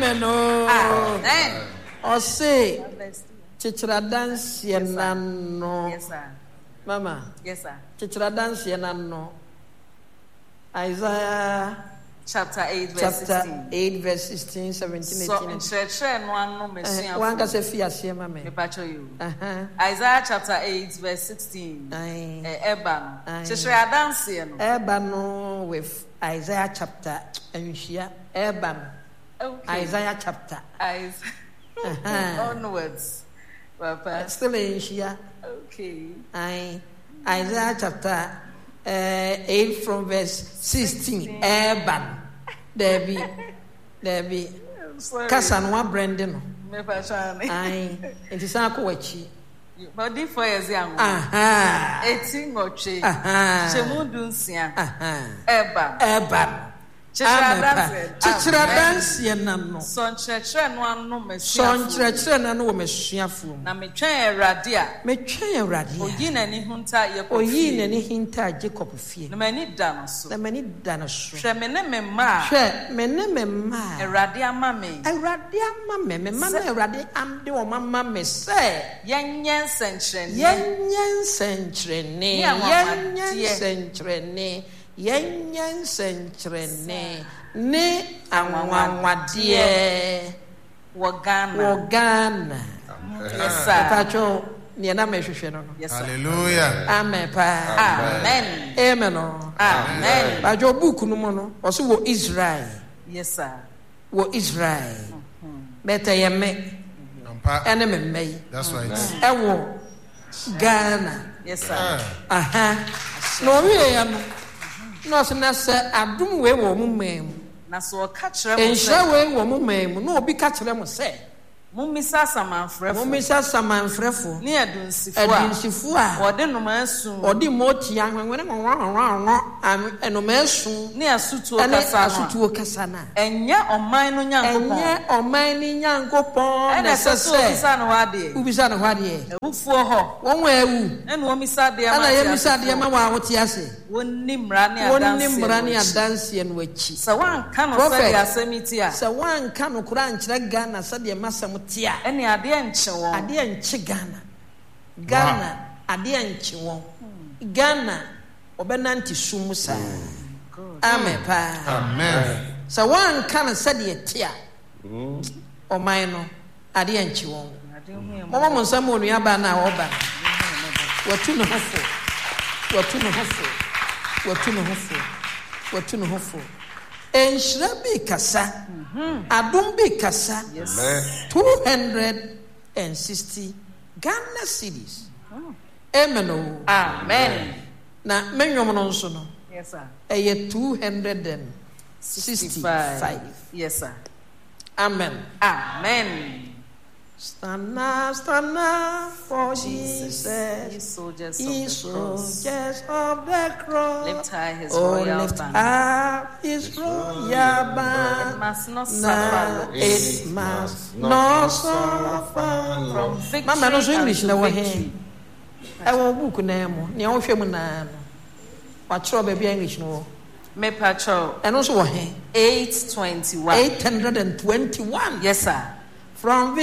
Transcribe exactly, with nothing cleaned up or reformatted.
Amen. Oh. Amen. Or say, Chichra dance yenano. Yes, sir. Mama. Yes, sir. Chichra dance yenano. Isaiah chapter eight, verse chapter sixteen. eight, verse sixteen, seventeen, eighteen. So, in church, one no message. One can say fear, see, mamma. You. Isaiah chapter eight, verse sixteen. Eban. Chishra dance yen. Eban with Isaiah chapter and Shia. Eban. Isaiah chapter. Isaiah. Onwards. Papa. Still in Shia. Okay. I Isaiah chapter uh, eight from verse sixteen. Eban. There be, there be. Kasanwa Brendan. I. It is a coachi. But if for years young. Aha. Eighteen or three. Aha. Chemundunsia. Aha. Eban. Eban. Chichra dance yenano. Son church no no mesia. Son church no no mesia fu. Na me twen eradia. Me twen eradia. Oyi na ni hunta Jacob. Oyi na ni hinta Jacob fie. Na mani da no so. Na mani da no so. Hwe me ne me ma. Hwe me ne me ma. Eradia ma me. Eradia ma me. Me ma na eradia am de o mama me say. Yenyen sentrene. Yenyen sentrene. Yenyen sentrene. Yenyen sentrene ne anwanwadie wogana wogana. Yes sir. Pacho ni na mehwehwe no. Hallelujah. Amen pa. Amen. Amen. Amen. Pacho book no mo no o so wo Israel. Yes sir. Wo Israel. Beta yeme. Ampa. Ene me mei. That's right. E wo Ghana. Yes sir. Aha. No we ya no. No so na se adum we wo mu mam. Na so ka kire mo se. Enhra we wo mu mam. No obi ka kire mo se. Mummisa samanfrefo. Mummisa samanfrefo. Ni adunsifo a. Adunsifo a. Ode nomasu. Ode moti anwenwene nwanwanwanwan. Enomasu. Ni asutuo kasa na. Asutuo kasa na. Enye oman no nyankopon. Enye oman ni nyankopon. Ene sese obisa no wade. Ubisa no wade. Ewufuo ho. Wonwa ewu. Ene omisa de ma. Ana yemisa de ma wa wote ase. Wonni mra ne adanse. Wonni mra ne adanse no achi. Sa wan ka no sa de asemiti a. Sa wan ka no kura nkyere Ghana sa de masam tia. Ene ade enche won. Ade enche Ghana. Ghana ade enche won. Ghana obenanti sumu sa. Amen pa. Amen. Sa wan kana sa de tia. O man no ade enche won. Mama monsa mo nua ba na oba. Watu no hofo. Watu no hofo. Watu no hofo. Watu no hofo. Enshira bi kasa. Adum bi kasa. Yes. two hundred sixty Ghana cedis. Amen. Oh. Amen. Na menwom no nso no. Yes sir. Eye two hundred sixty-five. Yes sir. Amen. Amen. Stand up, stand up for Jesus. Ye soldiers, Ye soldiers of the cross. Lift high his oh, royal lift banner. up his royal banner. It must not suffer. It must not suffer. From victory Mama, no English na wo victory. he. I wo book na mo. Ne wo hwem na no. Wa chro ba bia English no. Me patrol. And also wo he. eight twenty-one. eight hundred twenty-one. Yes sir. From